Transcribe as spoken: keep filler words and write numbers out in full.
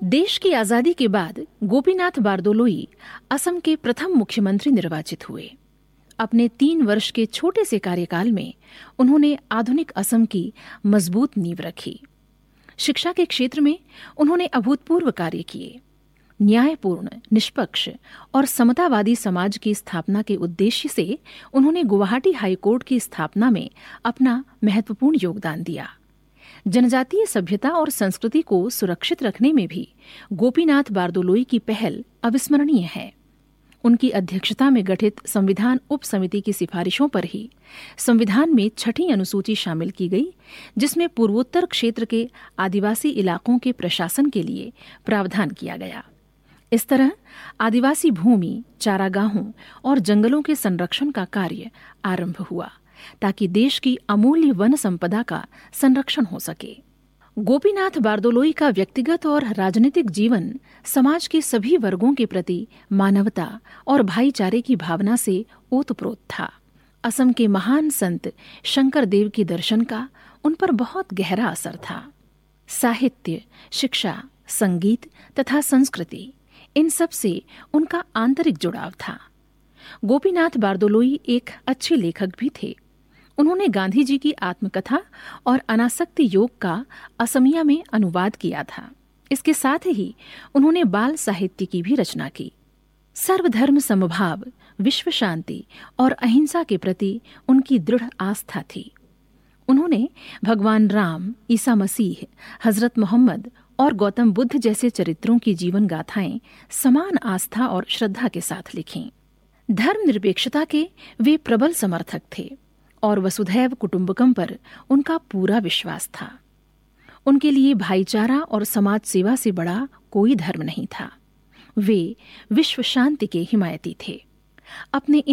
देश की आजादी के बाद गोपीनाथ बारदोलोई असम के प्रथम मुख्यमंत्री निर्वाचित हुए। अपने तीन वर्ष के छोटे से कार्यकाल में उन्होंने आधुनिक असम की मजबूत नींव रखी। शिक्षा के क्षेत्र में उन्होंने अभूतपूर्व कार्य किए। न्यायपूर्ण, निष्पक्ष और समतावादी समाज की स्थापना के उद्देश्य से उन्होंने गुवाहाटी हाईकोर्ट की स्थापना में अपना महत्वपूर्ण योगदान दिया। जनजातीय सभ्यता और संस्कृति को सुरक्षित रखने में भी गोपीनाथ बारदोलोई की पहल अविस्मरणीय है। उनकी अध्यक्षता में गठित संविधान उप समिति की सिफारिशों पर ही संविधान में छठी अनुसूची शामिल की गई, जिसमें पूर्वोत्तर क्षेत्र के आदिवासी इलाकों के प्रशासन के लिए प्रावधान किया गया। इस तरह आदिवासी भूमि, चारागाहों और जंगलों के संरक्षण का कार्य आरंभ हुआ, ताकि देश की अमूल्य वन संपदा का संरक्षण हो सके। गोपीनाथ बारदोलोई का व्यक्तिगत और राजनीतिक जीवन समाज के सभी वर्गों के प्रति मानवता और भाईचारे की भावना से ओतप्रोत था। असम के महान संत शंकर देव के दर्शन का उन पर बहुत गहरा असर था। साहित्य, शिक्षा, संगीत तथा संस्कृति, इन सब से उनका आंतरिक जुड़ाव था। गोपीनाथ बारदोलोई एक अच्छे लेखक भी थे। उन्होंने गांधी जी की आत्मकथा और अनासक्ति योग का असमिया में अनुवाद किया था। इसके साथ ही उन्होंने बाल साहित्य की भी रचना की। सर्वधर्म समभाव, विश्व शांति और अहिंसा के प्रति उनकी दृढ़ आस्था थी। उन्होंने भगवान राम, ईसा मसीह, हजरत मोहम्मद और गौतम बुद्ध जैसे चरित्रों की जीवन गाथाएं समान आस्था और श्रद्धा के साथ लिखीं। धर्मनिरपेक्षता के वे प्रबल समर्थक थे और वसुधैव कुटुंबकम पर उनका पूरा विश्वास था। उनके लिए भाईचारा और समाज सेवा से बड़ा कोई धर्म नहीं था। वे विश्व शांति के हिमायती थे। अपने